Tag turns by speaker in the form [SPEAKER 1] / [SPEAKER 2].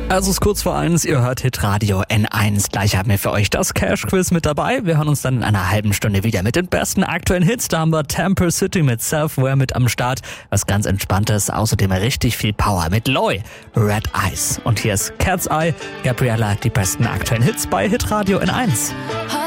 [SPEAKER 1] Also es ist kurz vor 1, ihr hört Hitradio N1. Gleich haben wir für euch das Cash-Quiz mit dabei. Wir hören uns dann in einer halben Stunde wieder mit den besten aktuellen Hits. Da haben wir Temple City mit Self-Aware mit am Start. Was ganz Entspanntes, außerdem richtig viel Power mit Loy, Red Eyes. Und hier ist Cat's Eye, Gabriella, die besten aktuellen Hits bei Hitradio N1.